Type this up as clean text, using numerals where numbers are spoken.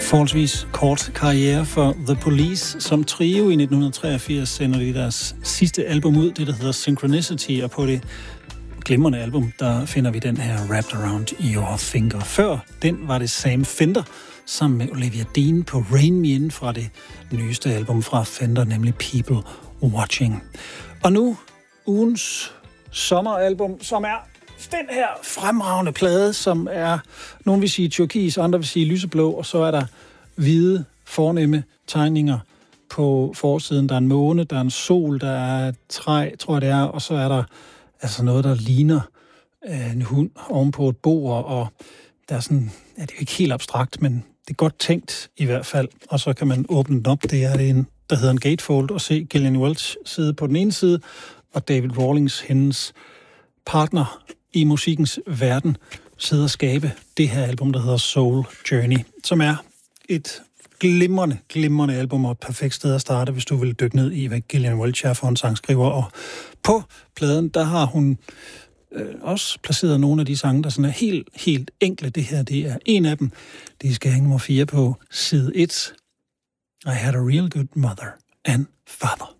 Forholdsvis kort karriere for The Police. Som trio i 1983 sender de deres sidste album ud, det der hedder Synchronicity, og på det glimrende album, der finder vi den her Wrapped Around Your Finger. Før den var det Sam Fender sammen med Olivia Dean på Rain Me In fra det nyeste album fra Fender, nemlig People Watching. Og nu ugens sommeralbum, som er den her fremragende plade, som er, nogen vil sige turkis, andre vil sige lyseblå, og så er der hvide, fornemme tegninger på forsiden. Der er en måne, der er en sol, der er et træ, tror jeg det er, og så er der altså noget, der ligner en hund ovenpå et bord, og der er sådan, ja, det er jo ikke helt abstrakt, men det er godt tænkt i hvert fald, og så kan man åbne den op. Det er en, der hedder en gatefold, og se Gillian Welch sidde på den ene side, og David Rawlings, hendes partner i musikkens verden, sidder og skabe det her album, der hedder Soul Journey, som er et glimrende album og et perfekt sted at starte, hvis du vil dykke ned i, hvad Gillian Welch er for en sangskriver. Og på pladen, der har hun også placeret nogle af de sange, der sådan er helt enkle. Det her, det er en af dem. Det skal hænge nummer 4 på side 1. I had a real good mother and father.